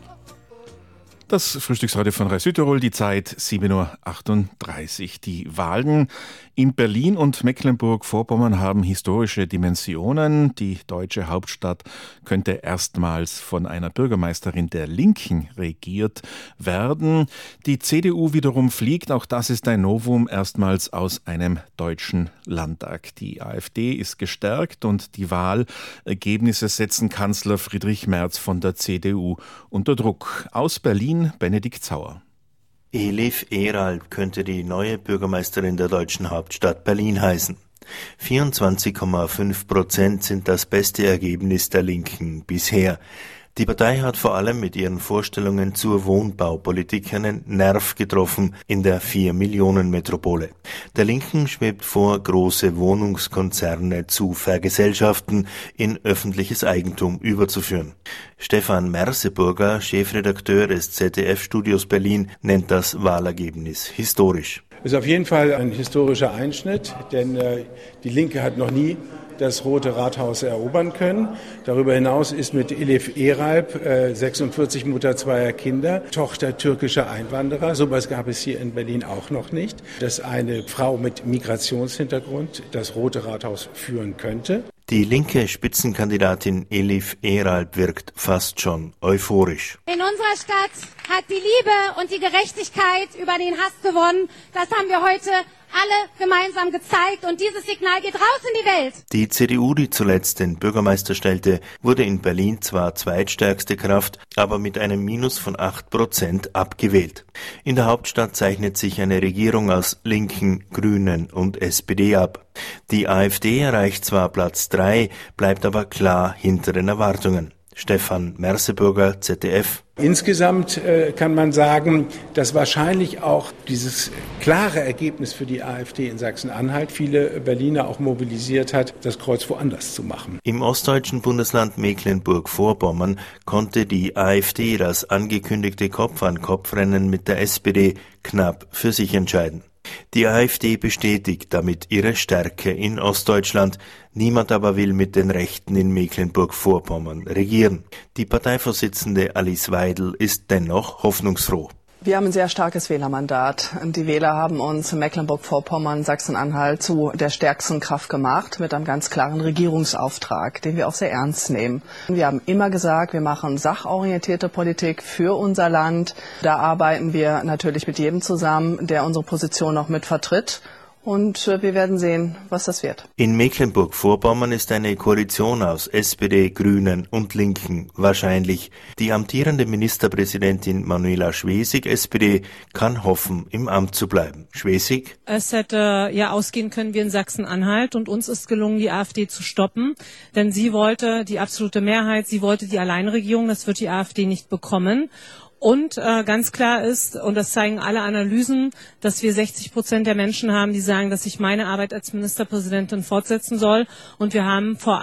Das Frühstücksradio von Rai Südtirol, die Zeit 7:38 Uhr. Die Wahlen in Berlin und Mecklenburg-Vorpommern haben historische Dimensionen. Die deutsche Hauptstadt könnte erstmals von einer Bürgermeisterin der Linken regiert werden. Die CDU wiederum fliegt, auch das ist ein Novum, erstmals aus einem deutschen Landtag. Die AfD ist gestärkt und die Wahlergebnisse setzen Kanzler Friedrich Merz von der CDU unter Druck. Aus Berlin Benedikt Zauer. Elif Eralp könnte die neue Bürgermeisterin der deutschen Hauptstadt Berlin heißen. 24,5% sind das beste Ergebnis der Linken bisher. Die Partei hat vor allem mit ihren Vorstellungen zur Wohnbaupolitik einen Nerv getroffen in der 4-Millionen-Metropole. Der Linken schwebt vor, große Wohnungskonzerne zu vergesellschaften, in öffentliches Eigentum überzuführen. Stefan Merseburger, Chefredakteur des ZDF-Studios Berlin, nennt das Wahlergebnis historisch. Es ist auf jeden Fall ein historischer Einschnitt, denn die Linke hat noch nie das Rote Rathaus erobern können. Darüber hinaus ist mit Elif Eralp, 46, Mutter zweier Kinder, Tochter türkischer Einwanderer. Sowas gab es hier in Berlin auch noch nicht, dass eine Frau mit Migrationshintergrund das Rote Rathaus führen könnte. Die linke Spitzenkandidatin Elif Eralp wirkt fast schon euphorisch. In unserer Stadt hat die Liebe und die Gerechtigkeit über den Hass gewonnen. Das haben wir heute alle gemeinsam gezeigt und dieses Signal geht raus in die Welt. Die CDU, die zuletzt den Bürgermeister stellte, wurde in Berlin zwar zweitstärkste Kraft, aber mit einem Minus von 8% abgewählt. In der Hauptstadt zeichnet sich eine Regierung aus Linken, Grünen und SPD ab. Die AfD erreicht zwar Platz 3, bleibt aber klar hinter den Erwartungen. Stefan Merseburger, ZDF. Insgesamt kann man sagen, dass wahrscheinlich auch dieses klare Ergebnis für die AfD in Sachsen-Anhalt viele Berliner auch mobilisiert hat, das Kreuz woanders zu machen. Im ostdeutschen Bundesland Mecklenburg-Vorpommern konnte die AfD das angekündigte Kopf-an-Kopf-Rennen mit der SPD knapp für sich entscheiden. Die AfD bestätigt damit ihre Stärke in Ostdeutschland. Niemand aber will mit den Rechten in Mecklenburg-Vorpommern regieren. Die Parteivorsitzende Alice Weidel ist dennoch hoffnungsfroh. Wir haben ein sehr starkes Wählermandat. Die Wähler haben uns in Mecklenburg-Vorpommern, Sachsen-Anhalt zu der stärksten Kraft gemacht mit einem ganz klaren Regierungsauftrag, den wir auch sehr ernst nehmen. Wir haben immer gesagt, wir machen sachorientierte Politik für unser Land. Da arbeiten wir natürlich mit jedem zusammen, der unsere Position noch mit vertritt. Und wir werden sehen, was das wird. In Mecklenburg-Vorpommern ist eine Koalition aus SPD, Grünen und Linken wahrscheinlich. Die amtierende Ministerpräsidentin Manuela Schwesig, SPD, kann hoffen, im Amt zu bleiben. Schwesig? Es hätte ja ausgehen können wie in Sachsen-Anhalt und uns ist gelungen, die AfD zu stoppen. Denn sie wollte die absolute Mehrheit, sie wollte die Alleinregierung, das wird die AfD nicht bekommen. Und ganz klar ist, und das zeigen alle Analysen, dass wir 60% der Menschen haben, die sagen, dass ich meine Arbeit als Ministerpräsidentin fortsetzen soll. Und wir haben vor